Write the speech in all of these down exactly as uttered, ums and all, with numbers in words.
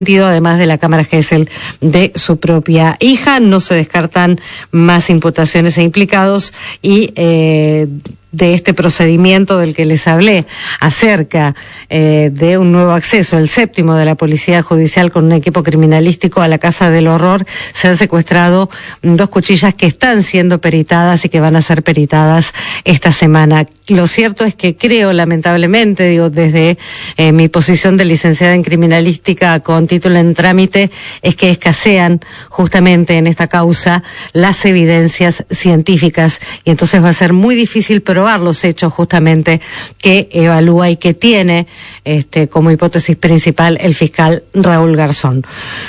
además de la Cámara Gesell de su propia hija. No se descartan más imputaciones e implicados y eh, de este procedimiento del que les hablé acerca eh, de un nuevo acceso, el séptimo de la Policía Judicial con un equipo criminalístico a la Casa del Horror. Se han secuestrado dos cuchillas que están siendo peritadas y que van a ser peritadas esta semana. Lo cierto es que creo, lamentablemente, digo, desde eh, mi posición de licenciada en criminalística con título en trámite, es que escasean justamente en esta causa las evidencias científicas y entonces va a ser muy difícil probar los hechos justamente que evalúa y que tiene este, como hipótesis principal el fiscal Raúl Garzón.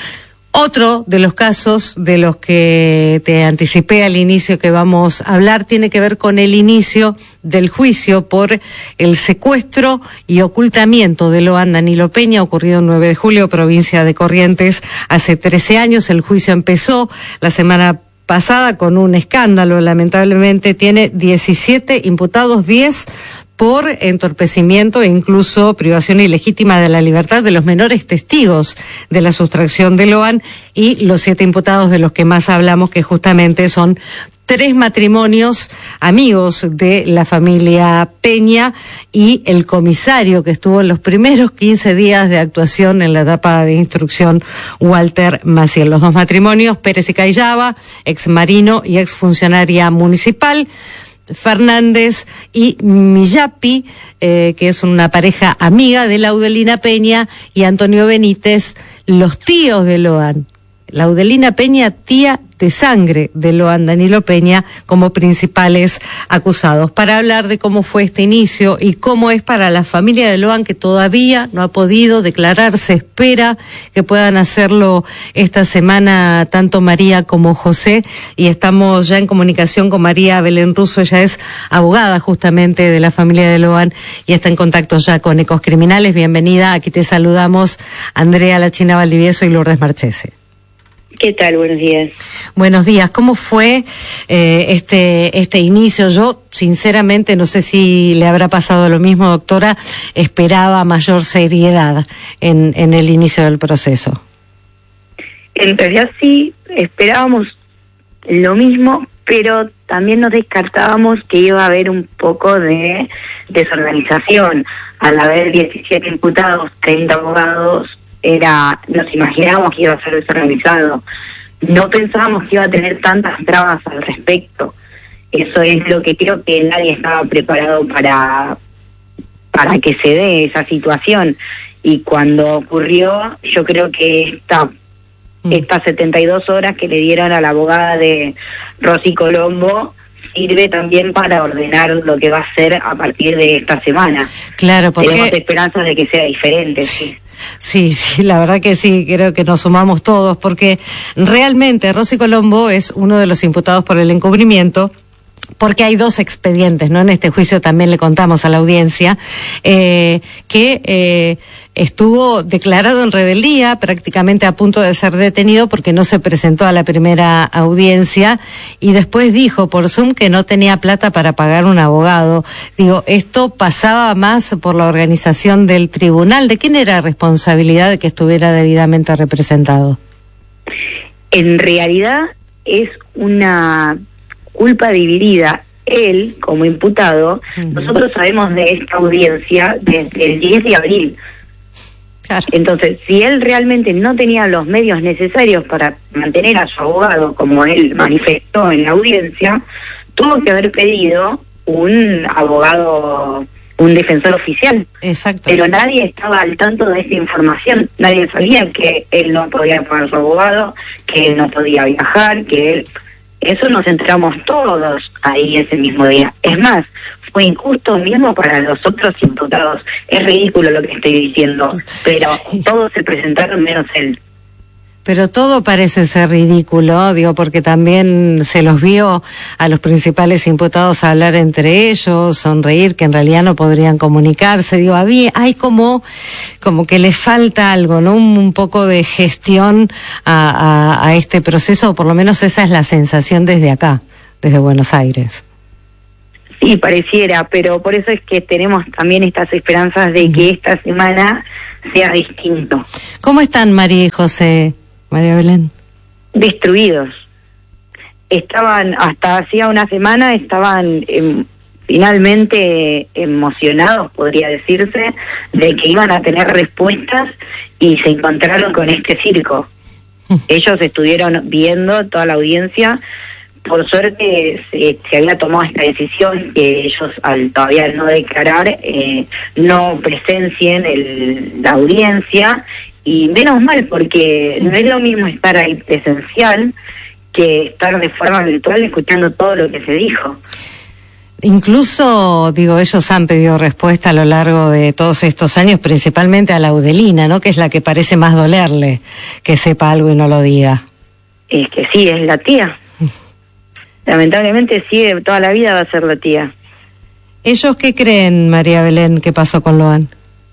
Otro de los casos de los que te anticipé al inicio que vamos a hablar tiene que ver con el inicio del juicio por el secuestro y ocultamiento de Loan Danilo Peña, ocurrido el nueve de julio, provincia de Corrientes, hace trece años. El juicio empezó la semana pasada con un escándalo, lamentablemente. Tiene diecisiete imputados, diez por entorpecimiento e incluso privación ilegítima de la libertad de los menores testigos de la sustracción de Loan, y los siete imputados de los que más hablamos, que justamente son tres matrimonios amigos de la familia Peña y el comisario que estuvo en los primeros quince días de actuación en la etapa de instrucción, Walter Maciel. Los dos matrimonios, Pérez y Cayaba, ex marino y ex funcionaria municipal, Fernández y Millapi, eh, que es una pareja amiga de Laudelina Peña, y Antonio Benítez, los tíos de Loan. Laudelina Peña, tía de sangre de Loan Danilo Peña, como principales acusados. Para hablar de cómo fue este inicio y cómo es para la familia de Loan, que todavía no ha podido declararse, espera que puedan hacerlo esta semana tanto María como José, y estamos ya en comunicación con María Belén Russo. Ella es abogada justamente de la familia de Loan y está en contacto ya con Ecos Criminales. Bienvenida, aquí te saludamos Andrea La China Valdivieso y Lourdes Marchese. ¿Qué tal? Buenos días. Buenos días. ¿Cómo fue eh, este este inicio? Yo, sinceramente, no sé si le habrá pasado lo mismo, doctora, esperaba mayor seriedad en, en el inicio del proceso. En realidad sí, esperábamos lo mismo, pero también nos descartábamos que iba a haber un poco de desorganización. Al haber diecisiete imputados, treinta abogados, era, nos imaginábamos que iba a ser desorganizado. No pensábamos que iba a tener tantas trabas al respecto. Eso es lo que creo que nadie estaba preparado para, para que se dé esa situación. Y cuando ocurrió, yo creo que esta, mm. estas setenta y dos horas que le dieron a la abogada de Rosy Colombo sirve también para ordenar lo que va a ser a partir de esta semana. Claro, porque tenemos esperanzas de que sea diferente, sí. Sí, sí, la verdad que sí, creo que nos sumamos todos, porque realmente Rosy Colombo es uno de los imputados por el encubrimiento, porque hay dos expedientes, ¿no? En este juicio también le contamos a la audiencia, eh, que eh, estuvo declarado en rebeldía, prácticamente a punto de ser detenido porque no se presentó a la primera audiencia, y después dijo por Zoom que no tenía plata para pagar un abogado. Digo, esto pasaba más por la organización del tribunal. ¿De quién era responsabilidad de que estuviera debidamente representado? En realidad es una culpa dividida. Él, como imputado, uh-huh. nosotros sabemos de esta audiencia desde el diez de abril. Claro. Entonces, si él realmente no tenía los medios necesarios para mantener a su abogado, como él manifestó en la audiencia, tuvo que haber pedido un abogado, un defensor oficial. Exacto. Pero nadie estaba al tanto de esta información. Nadie sabía que él no podía pagar su abogado, que él no podía viajar, que él... Eso nos enteramos todos ahí ese mismo día. Es más, fue injusto mismo para los otros imputados. Es ridículo lo que estoy diciendo, pero sí, todos se presentaron menos él. Pero todo parece ser ridículo, digo, porque también se los vio a los principales imputados hablar entre ellos, sonreír, que en realidad no podrían comunicarse. Digo, había, hay como, como que les falta algo, ¿no? Un, un poco de gestión a, a, a este proceso, o por lo menos esa es la sensación desde acá, desde Buenos Aires. Y pareciera, pero por eso es que tenemos también estas esperanzas de que esta semana sea distinto. ¿Cómo están María y José, María Belén? Destruidos. Estaban, hasta hacía una semana, estaban eh, finalmente emocionados, podría decirse, de que iban a tener respuestas y se encontraron con este circo. Ellos estuvieron viendo, toda la audiencia. Por suerte se, se había tomado esta decisión que ellos, al todavía no declarar, eh, no presencien el, la audiencia, y menos mal, porque no es lo mismo estar ahí presencial que estar de forma virtual escuchando todo lo que se dijo. Incluso, digo, ellos han pedido respuesta a lo largo de todos estos años, principalmente a la Audelina, ¿no? Que es la que parece más dolerle que sepa algo y no lo diga. Es que sí, es la tía. Lamentablemente sí, toda la vida va a ser la tía. ¿Ellos qué creen, María Belén, que pasó con Loan?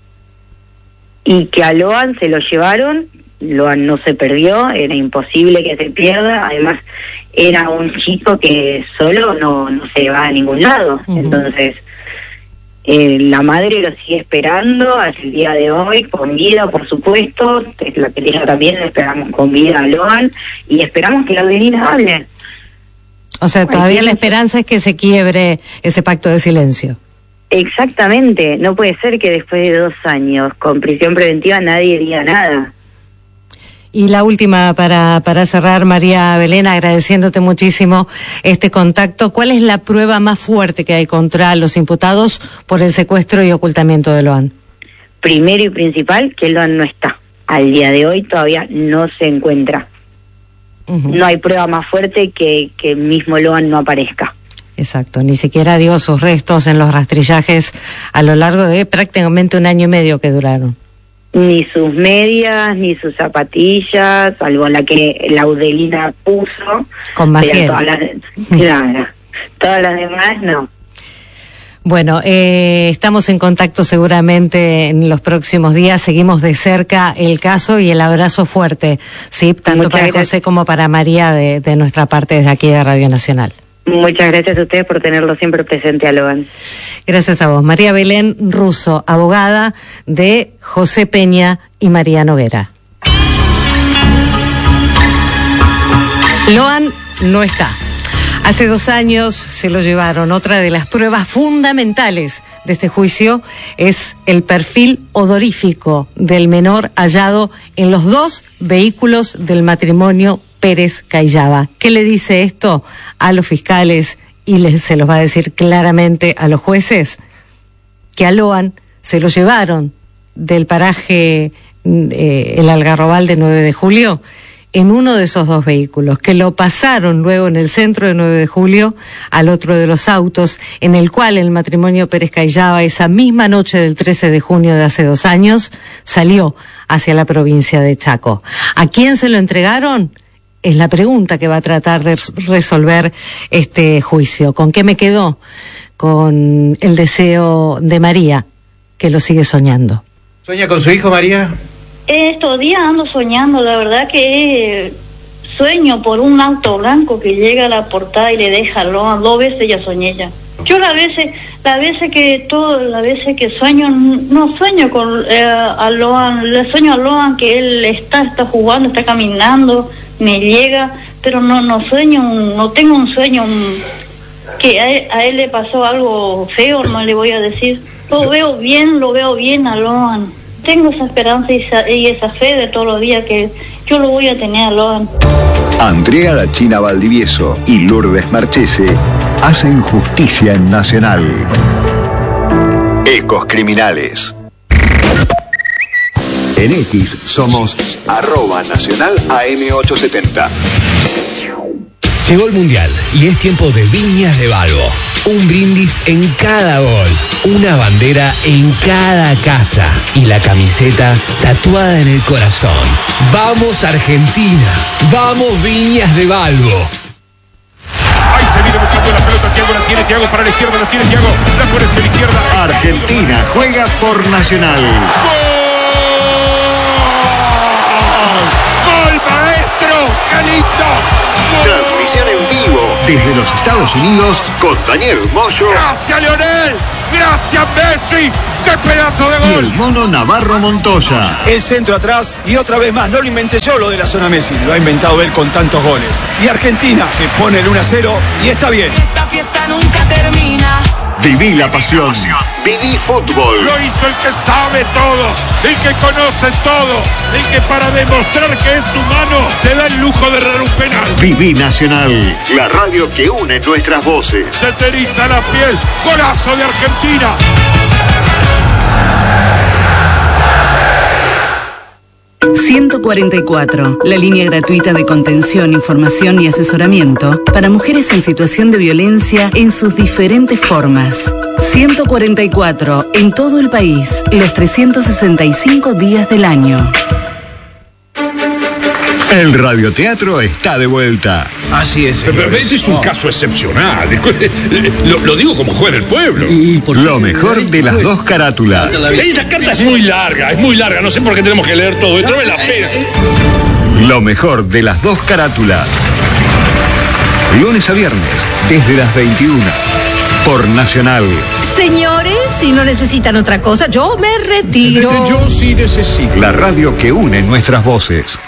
Y que a Loan se lo llevaron, Loan no se perdió, era imposible que se pierda, además era un chico que solo no, no se va a ningún lado, uh-huh. Entonces eh, la madre lo sigue esperando hasta el día de hoy, con vida por supuesto, la pelea también la esperamos con vida a Loan, y esperamos que la Audelina hable. O sea, todavía la esperanza es que se quiebre ese pacto de silencio. Exactamente, no puede ser que después de dos años con prisión preventiva nadie diga nada. Y la última para, para cerrar, María Belén, agradeciéndote muchísimo este contacto. ¿Cuál es la prueba más fuerte que hay contra los imputados por el secuestro y ocultamiento de Loan? Primero y principal, que Loan no está. Al día de hoy todavía no se encuentra. Uh-huh. No hay prueba más fuerte que que mismo Loan no aparezca. Exacto, ni siquiera dio sus restos en los rastrillajes a lo largo de prácticamente un año y medio que duraron. Ni sus medias, ni sus zapatillas, salvo la que la Audelina puso. Con Maciel. Todas las, claro, todas las demás no. Bueno, eh, estamos en contacto seguramente en los próximos días, seguimos de cerca el caso y el abrazo fuerte, sí, tanto Muchas para gracias. José como para María de, de nuestra parte desde aquí de Radio Nacional. Muchas gracias a ustedes por tenerlo siempre presente a Loan. Gracias a vos. María Belén Russo, abogada de José Peña y María Noguera. Loan no está. Hace dos años se lo llevaron. Otra de las pruebas fundamentales de este juicio es el perfil odorífico del menor hallado en los dos vehículos del matrimonio Pérez Cayaba. ¿Qué le dice esto a los fiscales y les, se los va a decir claramente a los jueces? Que a Loan se lo llevaron del paraje eh, el Algarrobal de nueve de julio en uno de esos dos vehículos, que lo pasaron luego en el centro de nueve de julio al otro de los autos, en el cual el matrimonio Pérez Cayaba esa misma noche del trece de junio de hace dos años salió hacia la provincia de Chaco. ¿A quién se lo entregaron? Es la pregunta que va a tratar de resolver este juicio. ¿Con qué me quedo? Con el deseo de María, que lo sigue soñando. ¿Sueña con su hijo, María? Estos días ando soñando, la verdad que sueño por un auto blanco que llega a la portada y le deja a Loan. Dos veces ya soñé ya. Yo las veces, las veces que todo, las veces que sueño, no sueño con eh, a Loan, le sueño a Loan que él está, está jugando, está caminando, me llega, pero no, no sueño, no tengo un sueño un, que a él, a él le pasó algo feo, no le voy a decir. Lo veo bien, lo veo bien a Loan. Tengo esa esperanza y esa, y esa fe de todos los días que yo lo voy a tener a Loan. Andrea La China Valdivieso y Lourdes Marchese hacen justicia en Nacional. Ecos Criminales. En X somos arroba nacional A M ochocientos setenta. Llegó el Mundial y es tiempo de Viñas de Balbo. Un brindis en cada gol, una bandera en cada casa y la camiseta tatuada en el corazón. ¡Vamos Argentina! ¡Vamos Viñas de Balbo! Ahí se viene buscando la pelota, Thiago la tiene, Thiago para la izquierda, la tiene Thiago, la pone hacia la izquierda. Argentina juega por Nacional. ¡Gol! ¡Gol, maestro! ¡Qué lindo! Transmisión en vivo Desde los Estados Unidos, con Daniel Moyo. ¡Gracias, Lionel! ¡Gracias, Messi! ¡Qué pedazo de Y gol! el mono Navarro Montoya. El centro atrás y otra vez más, no lo inventé yo lo de la zona Messi, lo ha inventado él con tantos goles. Y Argentina, que pone el uno a cero y está bien. Esta fiesta nunca termina. Viví la pasión. Viví fútbol. Lo hizo el que sabe todo, el que conoce todo, el que para demostrar que es humano se da el lujo de errar un penal. Viví Nacional, la radio que une nuestras voces. Se te eriza la piel, golazo de Argentina. ciento cuarenta y cuatro, la línea gratuita de contención, información y asesoramiento para mujeres en situación de violencia en sus diferentes formas. ciento cuarenta y cuatro, en todo el país, los trescientos sesenta y cinco días del año. El radioteatro está de vuelta. Así es. Pero ese es un caso excepcional. Lo, lo digo como juez del pueblo. Lo mejor de las dos carátulas. Esta carta es muy larga, es muy larga. No sé por qué tenemos que leer todo. Esto no es la pena. Lo mejor de las dos carátulas. Lunes a viernes, desde las veintiuna. Por Nacional. Señores, si no necesitan otra cosa, yo me retiro. Yo sí necesito. La radio que une nuestras voces.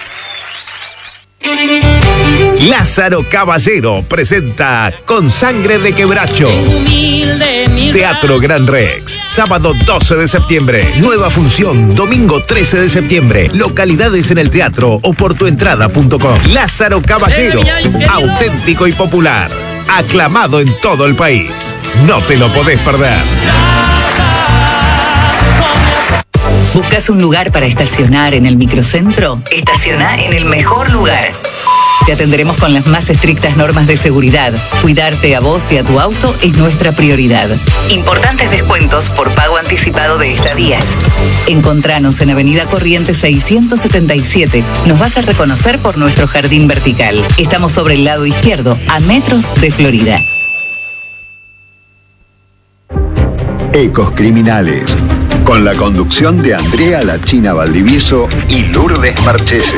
Lázaro Caballero presenta Con Sangre de Quebracho. Teatro Gran Rex, sábado doce de septiembre. Nueva función, domingo trece de septiembre. Localidades en el teatro o por tuentrada punto com. Lázaro Caballero, auténtico y popular. Aclamado en todo el país. No te lo podés perder. ¿Buscas un lugar para estacionar en el microcentro? Estaciona en el mejor lugar. Te atenderemos con las más estrictas normas de seguridad. Cuidarte a vos y a tu auto es nuestra prioridad. Importantes descuentos por pago anticipado de estadías. Encontranos en Avenida Corrientes seiscientos setenta y siete. Nos vas a reconocer por nuestro jardín vertical. Estamos sobre el lado izquierdo, a metros de Florida. Ecos Criminales. Con la conducción de Andrea La China Valdivieso y Lourdes Marchese.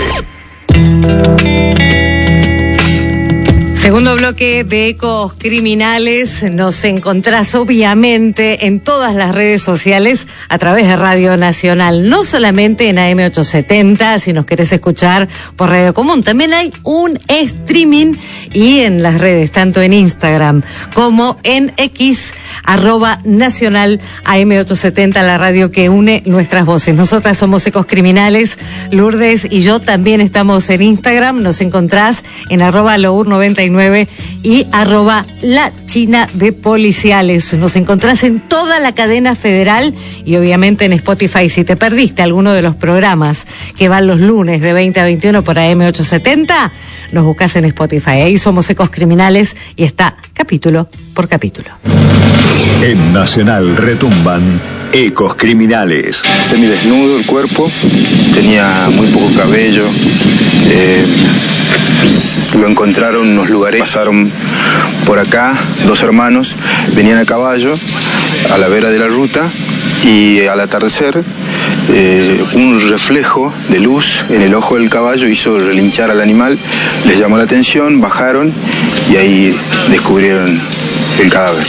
Segundo bloque de Ecos Criminales. Nos encontrás obviamente en todas las redes sociales a través de Radio Nacional. No solamente en A M ochocientos setenta, si nos querés escuchar por Radio Común. También hay un streaming y en las redes, tanto en Instagram como en X, arroba nacional A M ochocientos setenta, la radio que une nuestras voces. Nosotras somos Ecos Criminales, Lourdes y yo también estamos en Instagram. Nos encontrás en arroba lour noventa y nueve y arroba la China de Policiales. Nos encontrás en toda la cadena federal y obviamente en Spotify. Si te perdiste alguno de los programas que van los lunes de veinte a veintiuno por A M ochocientos setenta, nos buscás en Spotify. Ahí somos Ecos Criminales y está capítulo por capítulo. En Nacional retumban Ecos Criminales. Semidesnudo el cuerpo, tenía muy poco cabello. Eh, lo encontraron en unos lugares, pasaron por acá, dos hermanos, venían a caballo a la vera de la ruta y al atardecer eh, un reflejo de luz en el ojo del caballo hizo relinchar al animal, les llamó la atención, bajaron y ahí descubrieron el cadáver.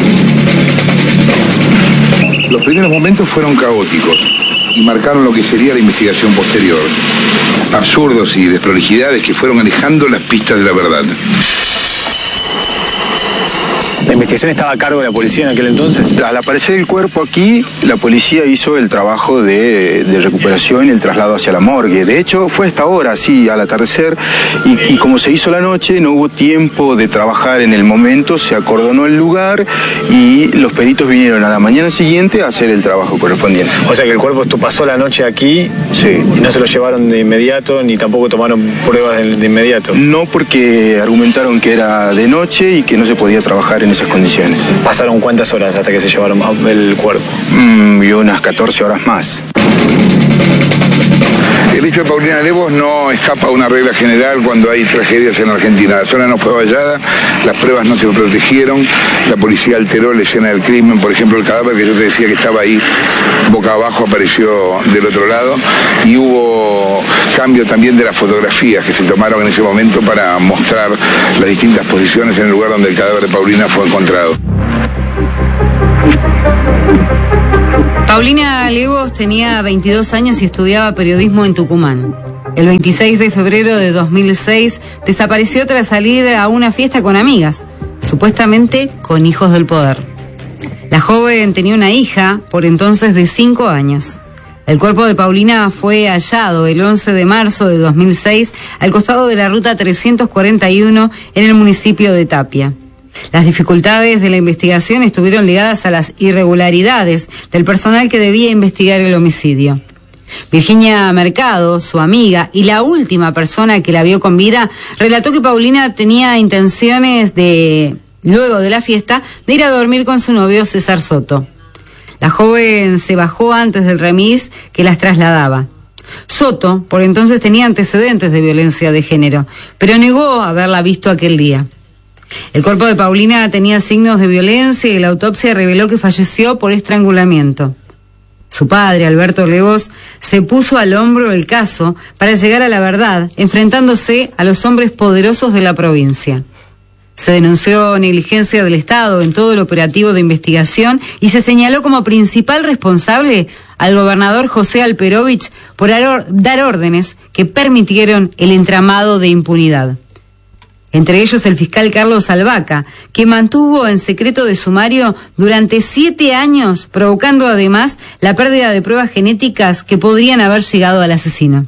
Los primeros momentos fueron caóticos y marcaron lo que sería la investigación posterior. Absurdos y desprolijidades que fueron alejando las pistas de la verdad. ¿La investigación estaba a cargo de la policía en aquel entonces? Al aparecer el cuerpo aquí, la policía hizo el trabajo de, de recuperación y el traslado hacia la morgue. De hecho, fue hasta ahora, sí, al atardecer, y, y como se hizo la noche, no hubo tiempo de trabajar en el momento, se acordonó el lugar y los peritos vinieron a la mañana siguiente a hacer el trabajo correspondiente. O sea que el cuerpo pasó la noche aquí, sí, y no se lo llevaron de inmediato, ni tampoco tomaron pruebas de, de inmediato. No, porque argumentaron que era de noche y que no se podía trabajar en esas condiciones. ¿Pasaron cuántas horas hasta que se llevaron el cuerpo? Mm, y unas catorce horas más. El hecho de Paulina Lemos no escapa a una regla general cuando hay tragedias en Argentina. La zona no fue vallada, las pruebas no se protegieron, la policía alteró la escena del crimen. Por ejemplo, el cadáver que yo te decía que estaba ahí boca abajo apareció del otro lado, y hubo cambio también de las fotografías que se tomaron en ese momento para mostrar las distintas posiciones en el lugar donde el cadáver de Paulina fue encontrado. Paulina Lemos tenía veintidós años y estudiaba periodismo en Tucumán. El veintiséis de febrero de dos mil seis desapareció tras salir a una fiesta con amigas, supuestamente con hijos del poder. La joven tenía una hija, por entonces de cinco años. El cuerpo de Paulina fue hallado el once de marzo de dos mil seis al costado de la ruta trescientos cuarenta y uno en el municipio de Tapia. Las dificultades de la investigación estuvieron ligadas a las irregularidades del personal que debía investigar el homicidio. Virginia Mercado, su amiga y la última persona que la vio con vida, relató que Paulina tenía intenciones de, luego de la fiesta, de ir a dormir con su novio César Soto. La joven se bajó antes del remis que las trasladaba. Soto, por entonces, tenía antecedentes de violencia de género, pero negó haberla visto aquel día. El cuerpo de Paulina tenía signos de violencia y la autopsia reveló que falleció por estrangulamiento. Su padre, Alberto Lemos, se puso al hombro el caso para llegar a la verdad, enfrentándose a los hombres poderosos de la provincia. Se denunció negligencia del Estado en todo el operativo de investigación y se señaló como principal responsable al gobernador José Alperovich por dar órdenes que permitieron el entramado de impunidad. Entre ellos el fiscal Carlos Albaca, que mantuvo en secreto de sumario durante siete años, provocando además la pérdida de pruebas genéticas que podrían haber llegado al asesino.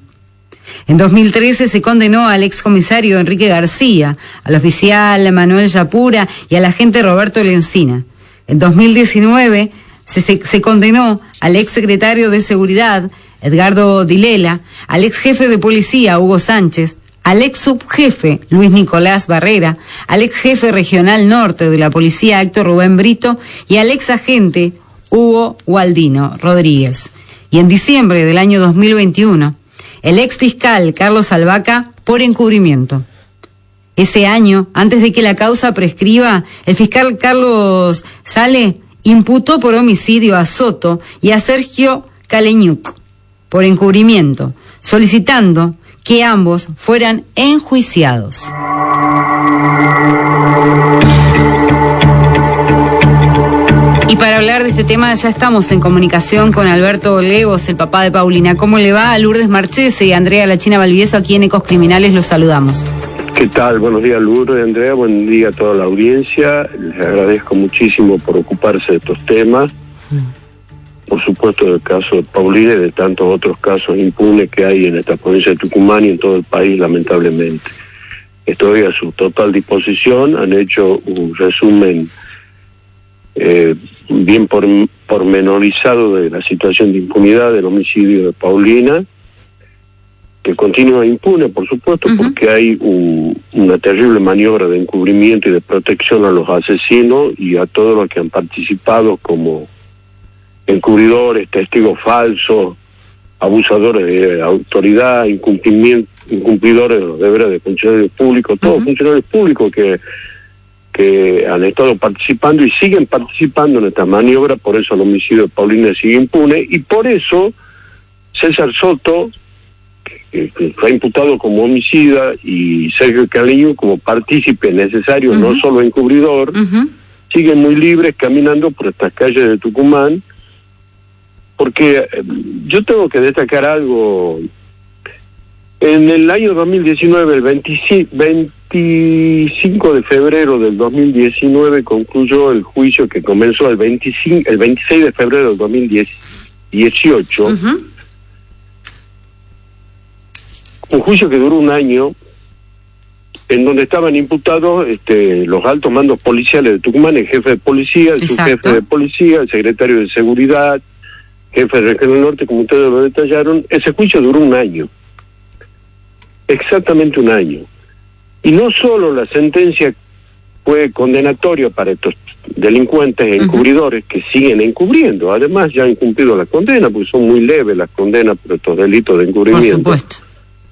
En dos mil trece se condenó al excomisario Enrique García, al oficial Manuel Yapura y al agente Roberto Lencina. En dos mil diecinueve se, se, se condenó al exsecretario de Seguridad, Edgardo Dilela, al ex jefe de policía, Hugo Sánchez, al ex subjefe Luis Nicolás Barrera, al ex jefe regional norte de la policía Héctor Rubén Brito y al ex agente Hugo Gualdino Rodríguez. Y en diciembre del año dos mil veintiuno, el ex fiscal Carlos Albaca por encubrimiento. Ese año, antes de que la causa prescriba, el fiscal Carlos Sale imputó por homicidio a Soto y a Sergio Caleñuc por encubrimiento, solicitando que ambos fueran enjuiciados. Y para hablar de este tema ya estamos en comunicación con Alberto Lemos, el papá de Paulina. ¿Cómo le va? A Lourdes Marchese y Andrea La China Valdivieso, aquí en Ecos Criminales, los saludamos. ¿Qué tal? Buenos días, Lourdes, Andrea, buen día a toda la audiencia. Les agradezco muchísimo por ocuparse de estos temas. Por supuesto, del caso de Paulina y de tantos otros casos impunes que hay en esta provincia de Tucumán y en todo el país, lamentablemente. Estoy a su total disposición. Han hecho un resumen eh, bien por, pormenorizado de la situación de impunidad del homicidio de Paulina, que continúa impune, por supuesto, uh-huh. porque hay un, una terrible maniobra de encubrimiento y de protección a los asesinos y a todos los que han participado como encubridores, testigos falsos, abusadores de autoridad, incumplimiento, incumplidores de los deberes de funcionarios públicos, todos uh-huh. funcionarios públicos que, que han estado participando y siguen participando en esta maniobra. Por eso el homicidio de Paulina sigue impune y por eso César Soto, que, que fue imputado como homicida, y Sergio Caleñuc como partícipe necesario, uh-huh. no solo encubridor, uh-huh. siguen muy libres caminando por estas calles de Tucumán. Porque eh, yo tengo que destacar algo. En el año dos mil diecinueve, el veinticinco de febrero del dos mil diecinueve, concluyó el juicio que comenzó el, veinticinco, el veintiséis de febrero del dos mil dieciocho. Uh-huh. Un juicio que duró un año, en donde estaban imputados este, los altos mandos policiales de Tucumán, el jefe de policía, el Exacto. subjefe de policía, el secretario de seguridad, jefe de Regional Norte, como ustedes lo detallaron. Ese juicio duró un año, exactamente un año. Y no solo la sentencia fue condenatorio para estos delincuentes e encubridores uh-huh. que siguen encubriendo. Además ya han cumplido la condena, porque son muy leves las condenas por estos delitos de encubrimiento. Por supuesto.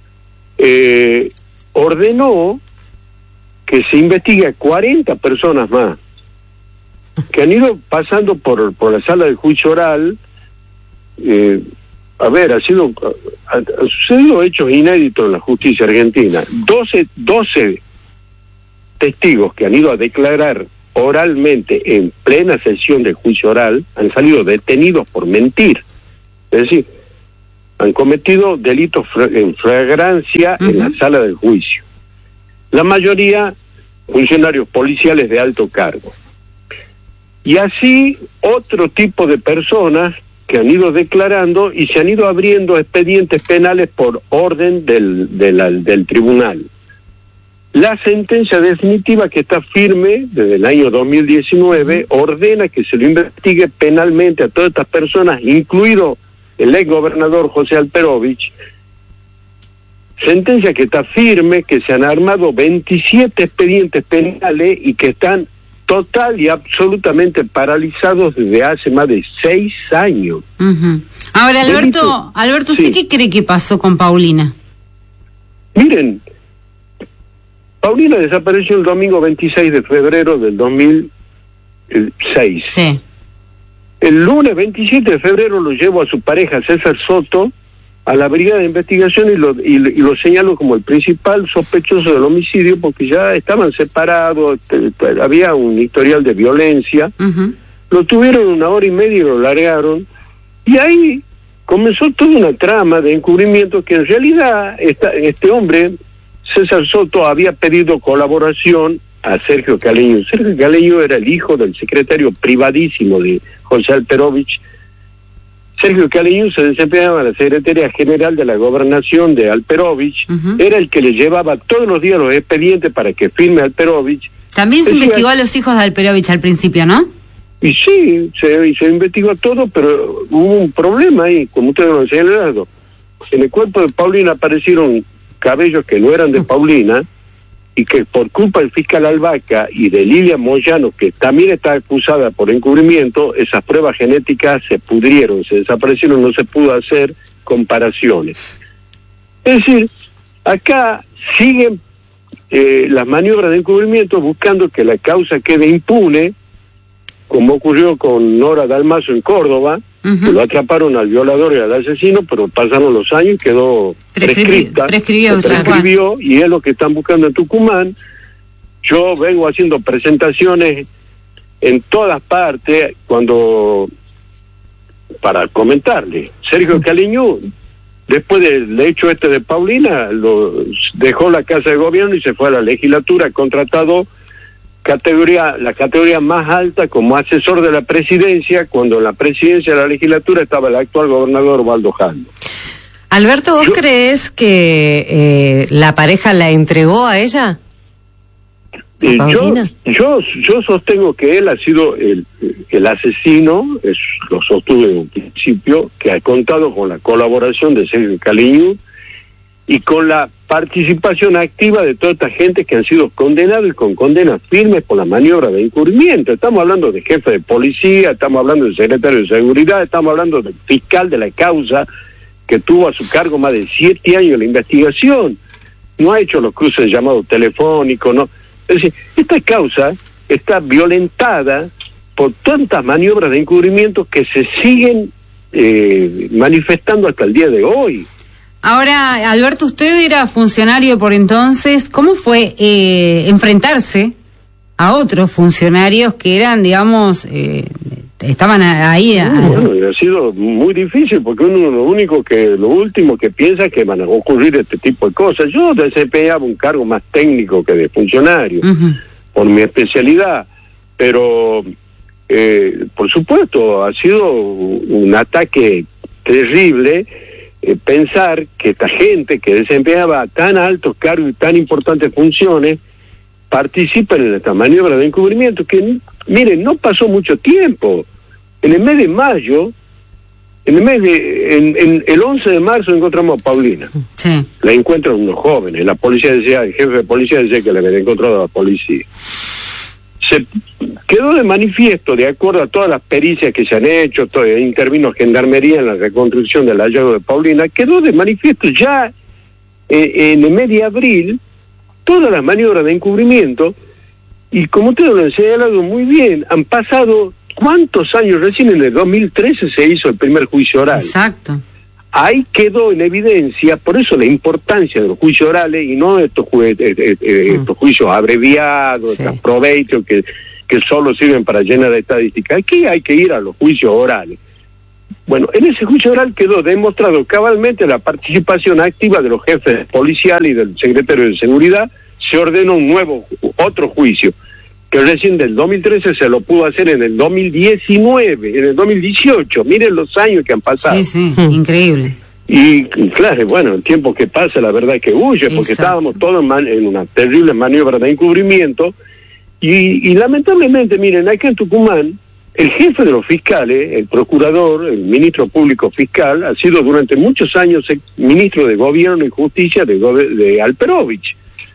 Eh, ordenó que se investigue a cuarenta personas más que han ido pasando por, por la sala de juicio oral. Eh, a ver, ha sido ha, han sucedido hechos inéditos en la justicia argentina. doce, doce testigos que han ido a declarar oralmente en plena sesión de juicio oral han salido detenidos por mentir. Es decir, han cometido delitos en flagrancia uh-huh. en la sala del juicio. La mayoría funcionarios policiales de alto cargo. Y así otro tipo de personas que han ido declarando y se han ido abriendo expedientes penales por orden del, del, del tribunal. La sentencia definitiva, que está firme desde el año dos mil diecinueve, ordena que se lo investigue penalmente a todas estas personas, incluido el ex gobernador José Alperovich. Sentencia que está firme, que se han armado veintisiete expedientes penales y que están total y absolutamente paralizados desde hace más de seis años. Uh-huh. Ahora, Alberto, Delito, Alberto, ¿usted sí. qué cree que pasó con Paulina? Miren, Paulina desapareció el domingo veintiséis de febrero del dos mil seis. Sí. El lunes veintisiete de febrero lo llevo a su pareja César Soto a la brigada de investigación y lo, y, y lo señalo como el principal sospechoso del homicidio, porque ya estaban separados, te, te, había un historial de violencia. Uh-huh. Lo tuvieron una hora y media y lo largaron, y ahí comenzó toda una trama de encubrimiento que en realidad esta, este hombre, César Soto, había pedido colaboración a Sergio Caleño. Sergio Caleño era el hijo del secretario privadísimo de José Alperovich. Sergio Caleño se desempeñaba en la Secretaría General de la Gobernación de Alperovich, uh-huh. era el que le llevaba todos los días los expedientes para que firme Alperovich. También se Decía, investigó a los hijos de Alperovich al principio, ¿no? Y sí, se, se investigó todo, pero hubo un problema ahí, como ustedes lo han señalado. En el cuerpo de Paulina aparecieron cabellos que no eran de Paulina, y que por culpa del fiscal Albaca y de Lilia Moyano, que también está acusada por encubrimiento, esas pruebas genéticas se pudrieron, se desaparecieron, no se pudo hacer comparaciones. Es decir, acá siguen eh, las maniobras de encubrimiento buscando que la causa quede impune, como ocurrió con Nora Dalmazo en Córdoba, uh-huh. que lo atraparon al violador y al asesino, pero pasaron los años y quedó prescripta. Prescribió, prescribió y es lo que están buscando en Tucumán. Yo vengo haciendo presentaciones en todas partes cuando para comentarle. Sergio uh-huh. Caleño, después del hecho este de Paulina, lo dejó la Casa de Gobierno y se fue a la legislatura, contratado categoría, la categoría más alta como asesor de la presidencia, cuando en la presidencia de la legislatura estaba el actual gobernador Waldo Jando. Alberto, ¿vos yo, crees que eh, la pareja la entregó a ella? Eh, yo, yo yo sostengo que él ha sido el, el asesino, es, lo sostuve en un principio, que ha contado con la colaboración de Sergio Caleño y con la participación activa de toda esta gente que han sido condenados y con condenas firmes por la maniobra de encubrimiento. Estamos hablando de jefe de policía, estamos hablando del secretario de seguridad, estamos hablando del fiscal de la causa que tuvo a su cargo más de siete años la investigación. No ha hecho los cruces de llamado telefónico, no. Es decir, esta causa está violentada por tantas maniobras de encubrimiento que se siguen eh, manifestando hasta el día de hoy. Ahora, Alberto, usted era funcionario por entonces. ¿Cómo fue eh, enfrentarse a otros funcionarios que eran, digamos, eh, estaban ahí? A... Bueno, ha sido muy difícil porque uno lo único que, lo último que piensa es que van a ocurrir este tipo de cosas. Yo desempeñaba un cargo más técnico que de funcionario, uh-huh. por mi especialidad, pero eh, por supuesto ha sido un ataque terrible. Eh, pensar que esta gente que desempeñaba tan altos cargos y tan importantes funciones participan en esta maniobra de encubrimiento que, miren, no pasó mucho tiempo. En el mes de mayo, en el mes de, en, en el once de marzo encontramos a Paulina. Sí. La encuentran unos jóvenes, la policía decía, el jefe de policía decía que la habían encontrado a la policía. se quedó de manifiesto, de acuerdo a todas las pericias que se han hecho, todo, intervino Gendarmería en la reconstrucción del hallazgo de Paulina, quedó de manifiesto ya eh, en el mes de abril todas las maniobras de encubrimiento, y como ustedes lo han señalado muy bien, han pasado cuántos años, recién en el dos mil trece se hizo el primer juicio oral. Exacto. Ahí quedó en evidencia, por eso la importancia de los juicios orales y no estos, ju eh, eh, eh, estos juicios abreviados, sí. estos provechos que, que solo sirven para llenar de estadística. Aquí hay que ir a los juicios orales. Bueno, en ese juicio oral quedó demostrado cabalmente la participación activa de los jefes policiales y del secretario de Seguridad. Se ordenó un nuevo, otro juicio, que recién del dos mil trece se lo pudo hacer en el dos mil diecinueve, en el dos mil dieciocho. Miren los años que han pasado. Sí, sí, mm. increíble. Y claro, bueno, el tiempo que pasa, la verdad es que huye, porque Exacto. estábamos todos en, en una terrible maniobra de encubrimiento. Y, y lamentablemente, miren, acá en Tucumán, el jefe de los fiscales, el procurador, el ministro público fiscal, ha sido durante muchos años el ministro de Gobierno y Justicia de, de Alperovich.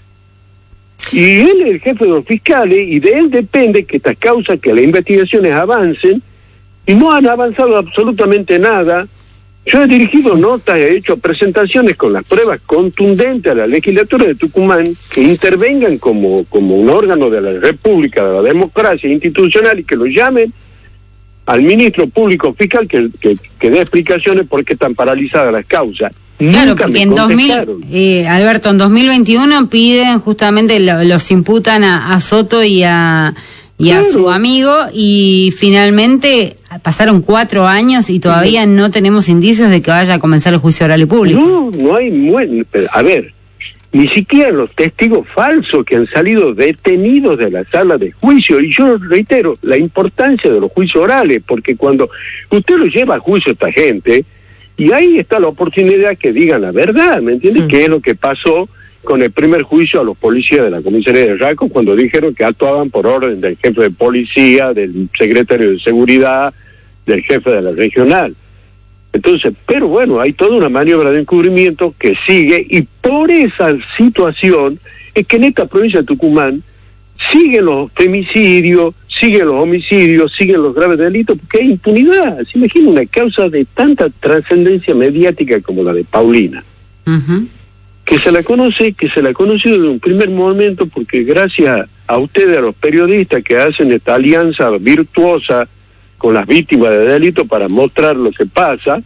Y él es el jefe de los fiscales y de él depende que estas causas, que las investigaciones avancen, y no han avanzado absolutamente nada. Yo he dirigido notas, he hecho presentaciones con las pruebas contundentes a la legislatura de Tucumán que intervengan como, como un órgano de la República, de la democracia institucional, y que lo llamen al ministro público fiscal que, que, que dé explicaciones por qué están paralizadas las causas. Claro, Nunca porque me en dos mil, eh, Alberto, en dos mil veintiuno piden justamente, lo, los imputan a, a Soto y a y a su amigo, y finalmente pasaron cuatro años y todavía no tenemos indicios de que vaya a comenzar el juicio oral y público. No, no hay, muy, a ver, ni siquiera los testigos falsos que han salido detenidos de la sala de juicio, y yo reitero la importancia de los juicios orales, porque cuando usted lo lleva a juicio a esta gente, y ahí está la oportunidad que digan la verdad, ¿me entiendes? Mm. ¿Qué es lo que pasó con el primer juicio a los policías de la comisaría de Raco cuando dijeron que actuaban por orden del jefe de policía, del secretario de Seguridad, del jefe de la regional? Entonces, pero bueno, hay toda una maniobra de encubrimiento que sigue, y por esa situación es que en esta provincia de Tucumán siguen los femicidios, siguen los homicidios, siguen los graves delitos, porque hay impunidad. Se imagina una causa de tanta trascendencia mediática como la de Paulina. Uh-huh. Que se la conoce, que se la ha conocido desde un primer momento, porque gracias a ustedes, a los periodistas que hacen esta alianza virtuosa con las víctimas de delitos para mostrar lo que pasa,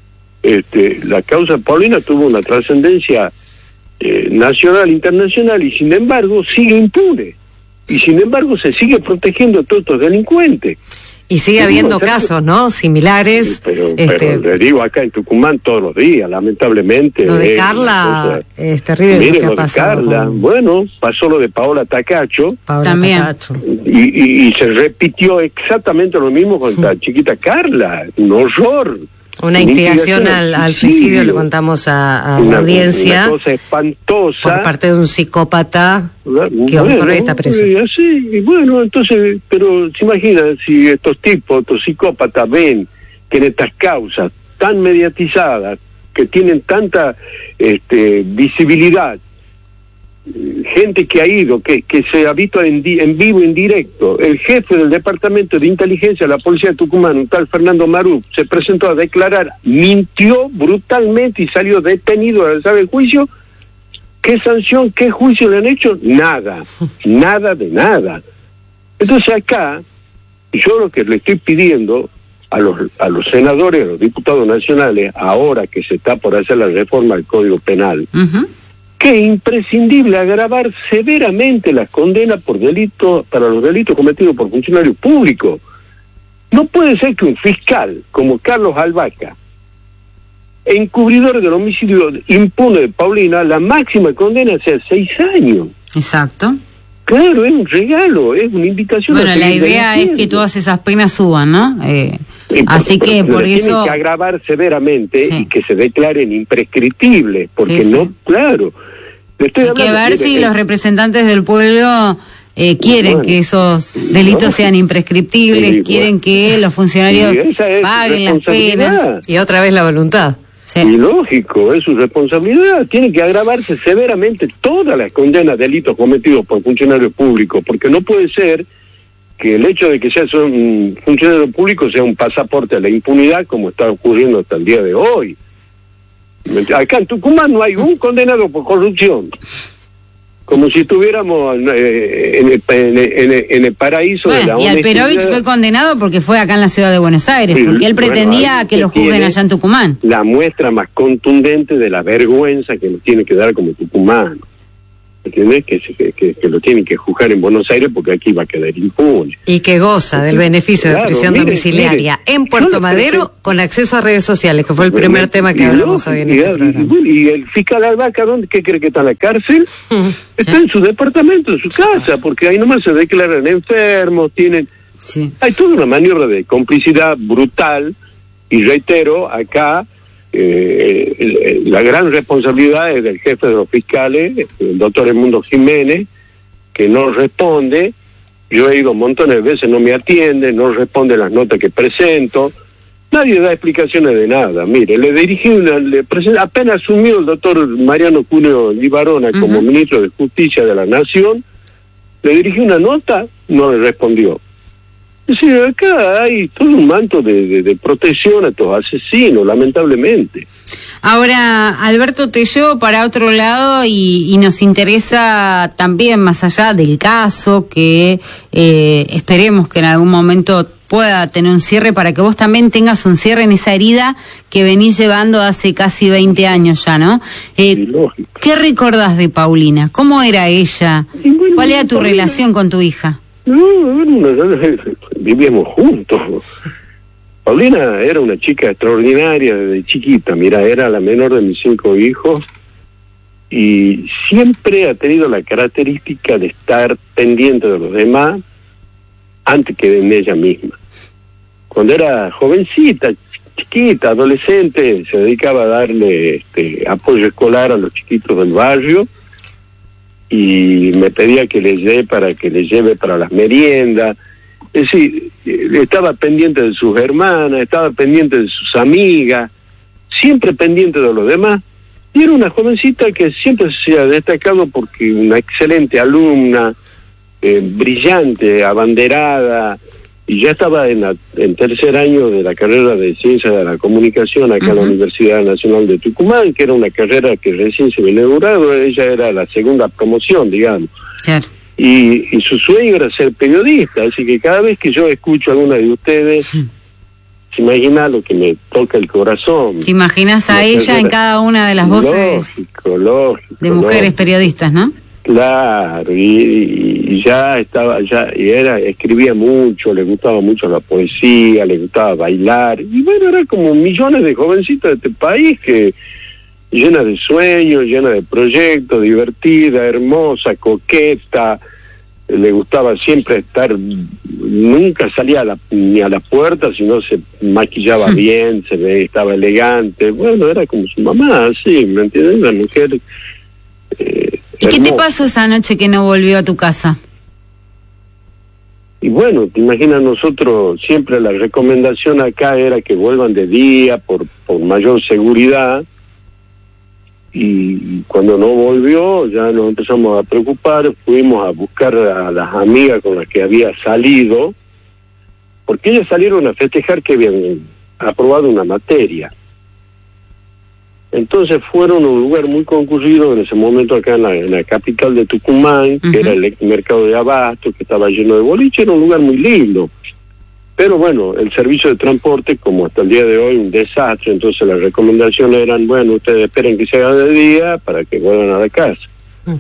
este, la causa Paulina tuvo una trascendencia eh, nacional, internacional, y sin embargo sigue impune. Y sin embargo se sigue protegiendo a todos estos delincuentes. Y sigue habiendo casos, ¿no? Similares. Pero, este... pero le digo, acá en Tucumán todos los días, lamentablemente. Lo de eh, Carla es terrible. Mire, lo que ha lo de pasado Carla, con... bueno, pasó lo de Paola Tacacho. Paola También. Tacacho. Y, y, y se repitió exactamente lo mismo con sí. la chiquita Carla. Un horror. Una instigación al, al suicidio, le contamos a, a una, la audiencia. Una cosa espantosa. Por parte de un psicópata que hoy por hoy está preso. Y así, y bueno, entonces, pero se imaginan si estos tipos, estos psicópatas ven que en estas causas tan mediatizadas, que tienen tanta este, visibilidad, gente que ha ido, que, que se ha visto en, di, en vivo, en directo, el jefe del Departamento de Inteligencia de la Policía de Tucumán, un tal Fernando Marú, se presentó a declarar, mintió brutalmente y salió detenido a la sala de juicio. ¿Qué sanción, qué juicio le han hecho? Nada, nada de nada. Entonces acá, yo lo que le estoy pidiendo a los, a los senadores, a los diputados nacionales, ahora que se está por hacer la reforma del Código Penal, uh-huh. que es imprescindible agravar severamente las condenas por delitos, para los delitos cometidos por funcionarios públicos. No puede ser que un fiscal como Carlos Albaca, encubridor del homicidio impune de Paulina, la máxima condena sea seis años. Exacto. Claro, es un regalo, es una invitación. Bueno, a la idea es que todas esas penas suban, ¿no? Eh, sí, así por, que por eso... Tienen que agravar severamente sí. y que se declaren imprescriptibles, porque sí, sí. no, claro... Estoy Hay que ver si que... los representantes del pueblo eh, quieren bueno, que esos delitos bueno, sean imprescriptibles, sí, quieren bueno. que los funcionarios paguen las penas. Y otra vez la voluntad. Sí. Y lógico, es su responsabilidad. Tiene que agravarse severamente todas las condenas de delitos cometidos por funcionarios públicos, porque no puede ser que el hecho de que seas un funcionario público sea un pasaporte a la impunidad, como está ocurriendo hasta el día de hoy. Acá en Tucumán no hay un condenado por corrupción. Como si estuviéramos eh, en, el, en, el, en el paraíso bueno, de la y honestidad. Alperovich fue condenado porque fue acá en la ciudad de Buenos Aires, sí, porque él pretendía bueno, que lo juzguen allá en Tucumán. La muestra más contundente de la vergüenza que nos tiene que dar como tucumano. ¿Entiendes? Que, que, que, que lo tienen que juzgar en Buenos Aires porque aquí va a quedar impune. Y que goza del beneficio claro, de prisión mire, domiciliaria mire, en Puerto Madero con acceso a redes sociales, que fue el primer bueno, tema que hablamos hoy en este programa. Y, y el fiscal Albaca, ¿dónde qué cree que está en la cárcel? Está en su departamento, en su casa, porque ahí nomás se declaran enfermos, tienen... Sí. Hay toda una maniobra de complicidad brutal, y reitero, acá... Eh, el, el, la gran responsabilidad es del jefe de los fiscales, el doctor Edmundo Jiménez, que no responde. Yo he ido montones de veces, no me atiende, no responde las notas que presento, nadie da explicaciones de nada. Mire, le dirigí una, le present, apenas asumió el doctor Mariano Julio Libarona uh-huh. como ministro de Justicia de la Nación, le dirigí una nota, no le respondió. Sí, acá hay todo un manto de, de, de protección a estos asesinos, lamentablemente. Ahora, Alberto, te llevo para otro lado y, y nos interesa también, más allá del caso, que eh, esperemos que en algún momento pueda tener un cierre para que vos también tengas un cierre en esa herida que venís llevando hace casi veinte años ya, ¿no? Eh, ¿Qué recordás de Paulina? ¿Cómo era ella? ¿Cuál era tu Paulina, relación con tu hija? No, no, vivíamos juntos. Paulina era una chica extraordinaria desde chiquita, mira, era la menor de mis cinco hijos y siempre ha tenido la característica de estar pendiente de los demás antes que de ella misma. Cuando era jovencita, chiquita, adolescente, se dedicaba a darle este, apoyo escolar a los chiquitos del barrio y me pedía que le lleve para que le lleve para las meriendas. Es decir, estaba pendiente de sus hermanas, estaba pendiente de sus amigas, siempre pendiente de los demás. Y era una jovencita que siempre se ha destacado porque una excelente alumna, eh, brillante, abanderada, y ya estaba en, la, en tercer año de la carrera de Ciencias de la Comunicación acá uh-huh. en la Universidad Nacional de Tucumán, que era una carrera que recién se había inaugurado, ella era la segunda promoción, digamos. Claro. Y, y su sueño era ser periodista, así que cada vez que yo escucho a alguna de ustedes, sí. se imagina lo que me toca el corazón. ¿Te imaginas a ella carrera? En cada una de las voces lógico, lógico, de mujeres lógico. periodistas, ¿no? Claro, y, y ya estaba, ya y era escribía mucho, le gustaba mucho la poesía, le gustaba bailar, y bueno, era como millones de jovencitos de este país que llena de sueños, llena de proyectos, divertida, hermosa, coqueta, le gustaba siempre estar, nunca salía a la, ni a la puerta, sino se maquillaba sí. bien, se ve, estaba elegante, bueno, era como su mamá, sí, ¿me entiendes? Una mujer... Eh, ¿Y qué te pasó esa noche que no volvió a tu casa? Y bueno, te imaginas, nosotros siempre la recomendación acá era que vuelvan de día por, por mayor seguridad, y cuando no volvió ya nos empezamos a preocupar, fuimos a buscar a las amigas con las que había salido, porque ellas salieron a festejar que habían aprobado una materia. Entonces fueron a un lugar muy concurrido en ese momento acá en la, en la capital de Tucumán, uh-huh. que era el mercado de abasto, que estaba lleno de boliche, era un lugar muy lindo. Pero bueno, el servicio de transporte, como hasta el día de hoy, un desastre, entonces las recomendaciones eran, bueno, ustedes esperen que se haga de día para que vuelvan a la casa. Uh-huh.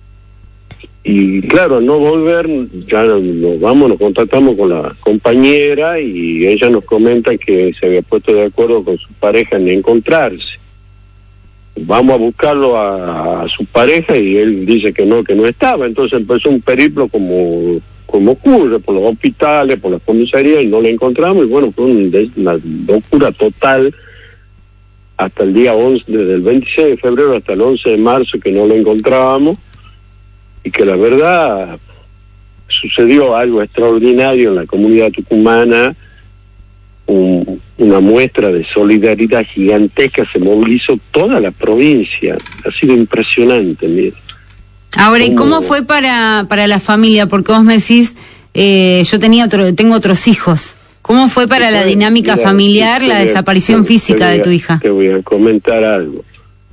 Y claro, al no volver, ya nos vamos, nos contactamos con la compañera y ella nos comenta que se había puesto de acuerdo con su pareja en encontrarse. Vamos a buscarlo a, a su pareja y él dice que no, que no estaba. Entonces empezó un periplo como, como ocurre, por los hospitales, por las comisarías, y no lo encontramos. Y bueno, fue un, una locura total hasta el día once, desde el veintiséis de febrero hasta el once de marzo, que no lo encontrábamos. Y que la verdad sucedió algo extraordinario en la comunidad tucumana. Un, una muestra de solidaridad gigantesca, se movilizó toda la provincia, ha sido impresionante, mira. Ahora, ¿y cómo fue para, para la familia? Porque vos me decís, eh, yo tenía otro, tengo otros hijos. ¿Cómo fue para la dinámica Mira, familiar la desaparición te, física te a, de tu hija? Te voy a comentar algo.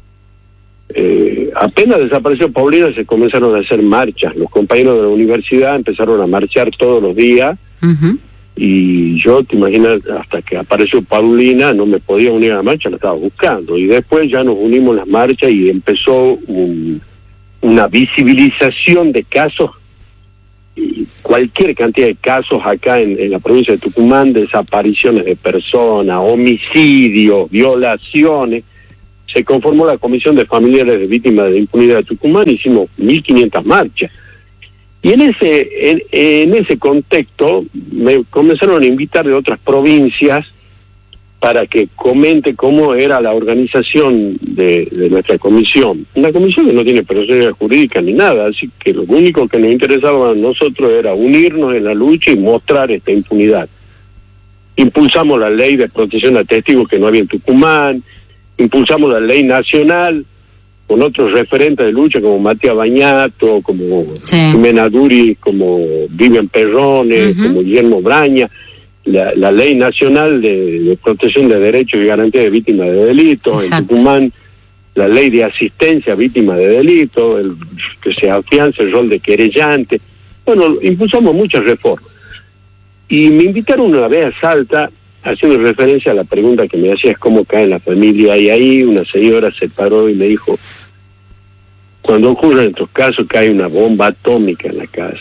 Eh, apenas desapareció Paulina se comenzaron a hacer marchas. Los compañeros de la universidad empezaron a marchar todos los días. Uh-huh. Y yo, te imaginas, hasta que apareció Paulina no me podía unir a la marcha, la estaba buscando. Y después ya nos unimos a las marchas y empezó un, una visibilización de casos, y cualquier cantidad de casos acá en, en la provincia de Tucumán, desapariciones de personas, homicidios, violaciones. Se conformó la Comisión de Familiares de Víctimas de Impunidad de Tucumán, hicimos mil quinientas marchas. Y en ese en, en ese contexto me comenzaron a invitar de otras provincias para que comente cómo era la organización de, de nuestra comisión. Una comisión que no tiene personalidad jurídica ni nada, así que lo único que nos interesaba a nosotros era unirnos en la lucha y mostrar esta impunidad. Impulsamos la ley de protección a testigos que no había en Tucumán, impulsamos la ley nacional con otros referentes de lucha como Matías Bañato, como sí. Jimena Duri, como Vivian Perrone, uh-huh. como Guillermo Braña, la, la ley nacional de, de protección de derechos y garantía de víctimas de delitos. Exacto. En Tucumán, la ley de asistencia a víctimas de delitos, el, que se afianza el rol de querellante. Bueno, impulsamos muchas reformas. Y me invitaron una vez a Salta, haciendo referencia a la pregunta que me hacías, cómo cae la familia, y ahí una señora se paró y me dijo, cuando ocurren estos casos cae una bomba atómica en la casa.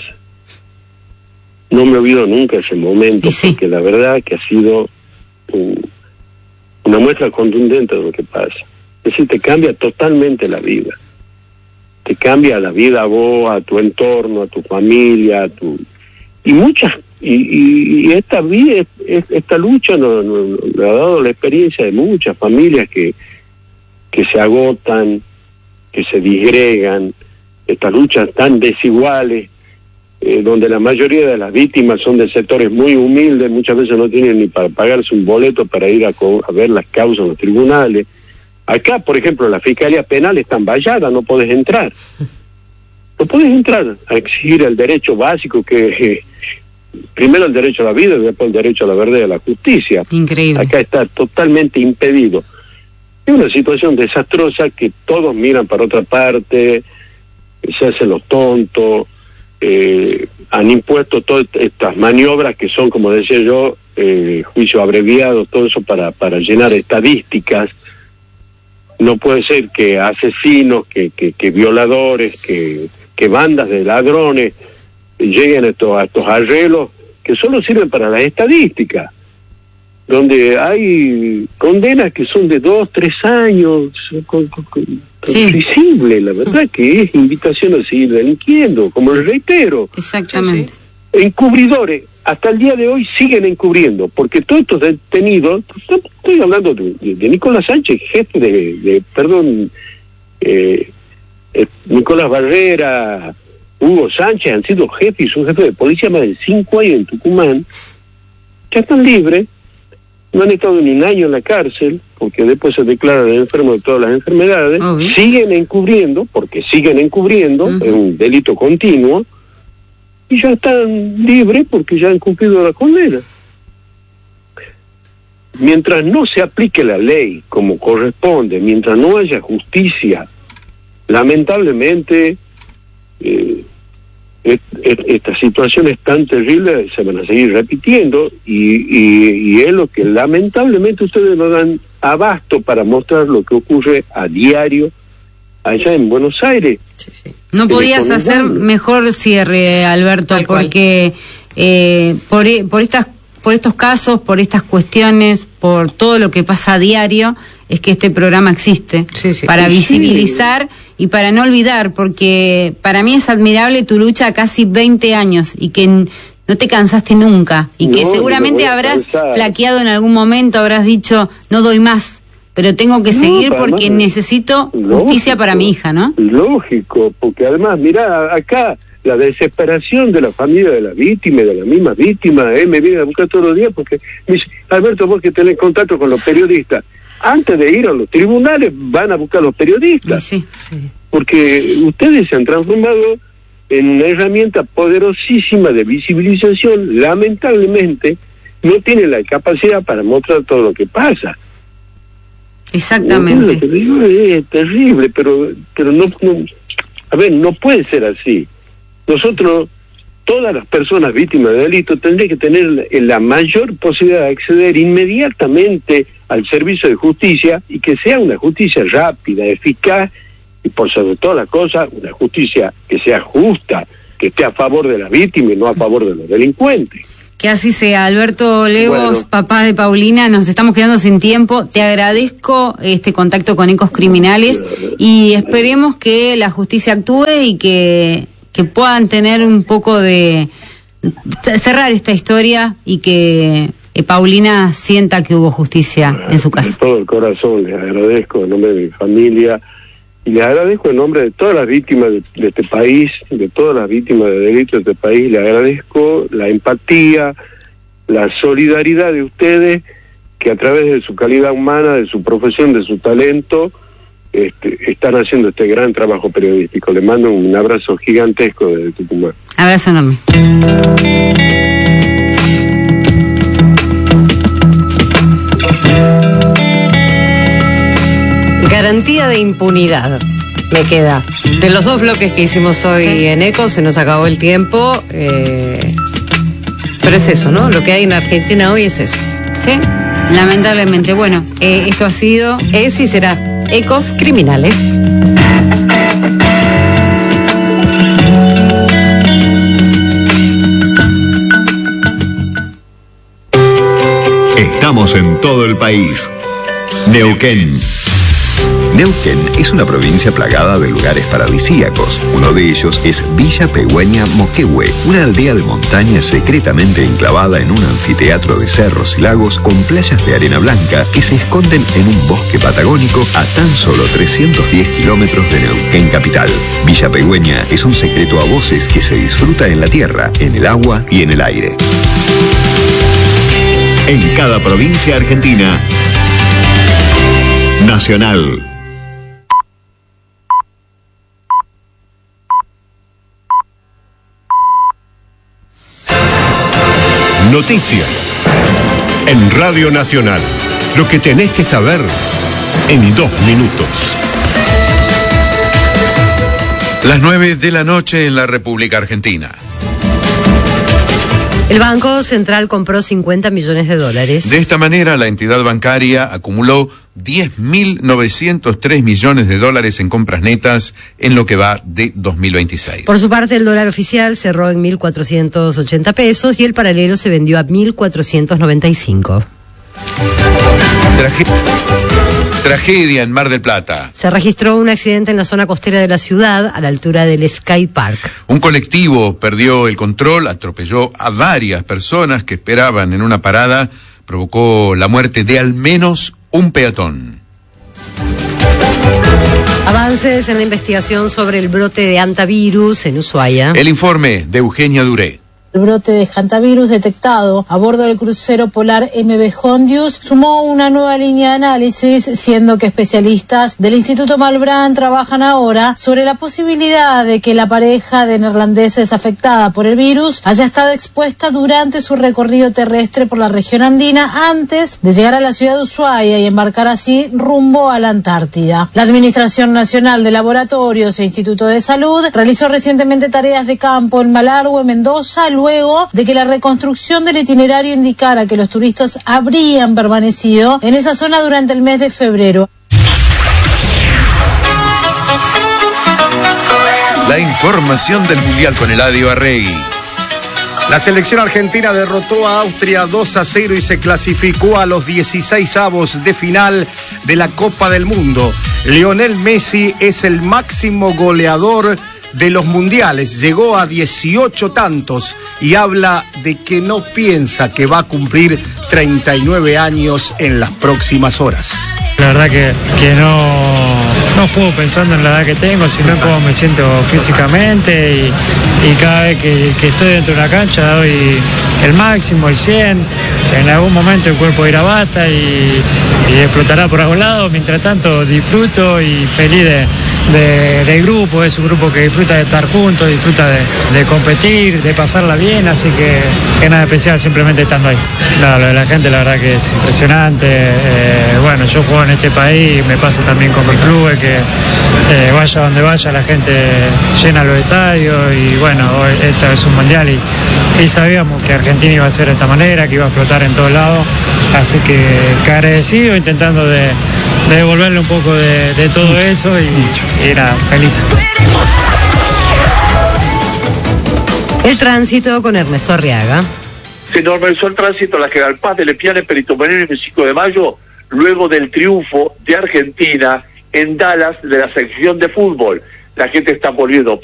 No me olvido nunca ese momento, sí. porque la verdad que ha sido un, una muestra contundente de lo que pasa. Es decir, te cambia totalmente la vida. Te cambia la vida a vos, a tu entorno, a tu familia, a tu... y muchas Y, y, y esta vida, esta lucha nos, nos, nos ha dado la experiencia de muchas familias que, que se agotan, que se disgregan, estas luchas tan desiguales, eh, donde la mayoría de las víctimas son de sectores muy humildes, muchas veces no tienen ni para pagarse un boleto para ir a, a ver las causas en los tribunales. Acá, por ejemplo, la Fiscalía Penal está vallada, no podés entrar. No podés entrar a exigir el derecho básico que... Eh, primero el derecho a la vida y después el derecho a la verdad y a la justicia. Increíble. Acá está totalmente impedido. Es una situación desastrosa que todos miran para otra parte, se hacen los tontos, eh, han impuesto todas estas maniobras que son, como decía yo, eh, juicios abreviados, todo eso para, para llenar estadísticas. No puede ser que asesinos, que, que, que violadores, que, que bandas de ladrones lleguen a estos, a estos arreglos que solo sirven para las estadísticas, donde hay condenas que son de dos, tres años, con, con, con, sí. visible, la verdad que es invitación a seguir delinquiendo, como les reitero. Exactamente. Encubridores, hasta el día de hoy siguen encubriendo, porque todos estos detenidos, estoy hablando de, de, de Nicolás Sánchez, jefe de, de perdón, eh, eh, Nicolás Barrera, Hugo Sánchez, han sido jefes y son jefes de policía más de cinco años en Tucumán, ya están libres, no han estado ni un año en la cárcel, porque después se declaran enfermos de todas las enfermedades, oh, siguen encubriendo, porque siguen encubriendo, uh-huh. es un delito continuo, y ya están libres porque ya han cumplido la condena. Mientras no se aplique la ley como corresponde, mientras no haya justicia, lamentablemente... Eh, et, et, estas situaciones tan terribles se van a seguir repitiendo y, y, y es lo que lamentablemente ustedes no dan abasto para mostrar lo que ocurre a diario allá en Buenos Aires. Sí, sí. No podías hacer mejor cierre, Alberto, Tal porque eh, por, por estas por estos casos, por estas cuestiones, por todo lo que pasa a diario, es que este programa existe, sí, sí. para visibilizar y para no olvidar, porque para mí es admirable tu lucha a casi veinte años y que no te cansaste nunca y que no, seguramente no habrás cansar. flaqueado en algún momento, habrás dicho, no doy más, pero tengo que no, seguir porque más, necesito lógico, justicia para mi hija, ¿no? Lógico, porque además, mirá, acá la desesperación de la familia de la víctima, de la misma víctima, eh, me vienen a buscar todos los días porque me dice, Alberto, vos que tenés contacto con los periodistas, antes de ir a los tribunales van a buscar a los periodistas, sí, sí. porque ustedes se han transformado en una herramienta poderosísima de visibilización. Lamentablemente no tiene la capacidad para mostrar todo lo que pasa. Exactamente. Lo que digo es terrible, pero pero no, no, a ver, no puede ser así. Nosotros, todas las personas víctimas de delito, tendrían que tener la mayor posibilidad de acceder inmediatamente al servicio de justicia, y que sea una justicia rápida, eficaz, y por sobre todas las cosas, una justicia que sea justa, que esté a favor de la víctima y no a favor de los delincuentes. Que así sea. Alberto Levos, bueno, papá de Paulina, nos estamos quedando sin tiempo. Te agradezco este contacto con Ecos Criminales y esperemos que la justicia actúe y que, que puedan tener un poco de... cerrar esta historia y que eh, Paulina sienta que hubo justicia en su casa. De todo el corazón les agradezco en nombre de mi familia y les agradezco en nombre de todas las víctimas de, de este país, de todas las víctimas de delitos de este país. Les agradezco la empatía, la solidaridad de ustedes, que a través de su calidad humana, de su profesión, de su talento, este, están haciendo este gran trabajo periodístico. Les mando un abrazo gigantesco desde Tucumán. Abrazo enorme. Garantía de impunidad me queda. De los dos bloques que hicimos hoy sí. en ECO, se nos acabó el tiempo. Eh, pero es eso, ¿no? Lo que hay en Argentina hoy es eso. Sí, lamentablemente. Bueno, eh, esto ha sido... Es y será Ecos Criminales. Estamos en todo el país. Neuquén. Neuquén es una provincia plagada de lugares paradisíacos. Uno de ellos es Villa Pegüeña Moquehue, una aldea de montaña secretamente enclavada en un anfiteatro de cerros y lagos con playas de arena blanca que se esconden en un bosque patagónico a tan solo trescientos diez kilómetros de Neuquén capital. Villa Pegüeña es un secreto a voces que se disfruta en la tierra, en el agua y en el aire. En cada provincia argentina, Nacional. Noticias en Radio Nacional. Lo que tenés que saber en dos minutos. Las nueve de la noche en la República Argentina. El Banco Central compró cincuenta millones de dólares. De esta manera, la entidad bancaria acumuló diez mil novecientos tres millones de dólares en compras netas en lo que va de dos mil veintiséis. Por su parte, el dólar oficial cerró en mil cuatrocientos ochenta pesos y el paralelo se vendió a mil cuatrocientos noventa y cinco. Trage- Tragedia en Mar del Plata. Se registró un accidente en la zona costera de la ciudad, a la altura del Sky Park. Un colectivo perdió el control, atropelló a varias personas que esperaban en una parada, provocó la muerte de al menos un peatón. Avances en la investigación sobre el brote de hantavirus en Ushuaia. El informe de Eugenia Duré. El brote de hantavirus detectado a bordo del crucero polar M V Hondius sumó una nueva línea de análisis, siendo que especialistas del Instituto Malbrán trabajan ahora sobre la posibilidad de que la pareja de neerlandeses afectada por el virus haya estado expuesta durante su recorrido terrestre por la región andina antes de llegar a la ciudad de Ushuaia y embarcar así rumbo a la Antártida. La Administración Nacional de Laboratorios e Instituto de Salud realizó recientemente tareas de campo en Malargüe, Mendoza, luego de que la reconstrucción del itinerario indicara que los turistas habrían permanecido en esa zona durante el mes de febrero. La información del Mundial con Eladio Arregui. La selección argentina derrotó a Austria dos a cero y se clasificó a los dieciseisavos de final de la Copa del Mundo. Lionel Messi es el máximo goleador de los mundiales, llegó a dieciocho tantos y habla de que no piensa que va a cumplir treinta y nueve años en las próximas horas. La verdad que, que no, no juego pensando en la edad que tengo, sino en cómo me siento físicamente y, y cada vez que, que estoy dentro de la cancha doy el máximo, el cien. en algún momento el cuerpo irá basta y, y explotará por algún lado. Mientras tanto disfruto y feliz de, de, del grupo, es un grupo que disfruta de estar juntos, disfruta de, de competir, de pasarla bien, así que, que nada especial, simplemente estando ahí. No, lo de la gente la verdad que es impresionante. Eh, bueno, yo juego en este país, me pasa también con mi club, que eh, vaya donde vaya la gente llena los estadios y bueno, hoy, esta es un mundial y, y sabíamos que Argentina iba a ser de esta manera, que iba a flotar en todos lados, así que, que agradecido, intentando de, de devolverle un poco de, de todo mucho, eso y, y era feliz. El tránsito con Ernesto Arriaga. Se normalizó el tránsito a la General Paz de Lepiane, Perito Moreno y veinticinco de mayo, luego del triunfo de Argentina en Dallas de la sección de fútbol. La gente está volviendo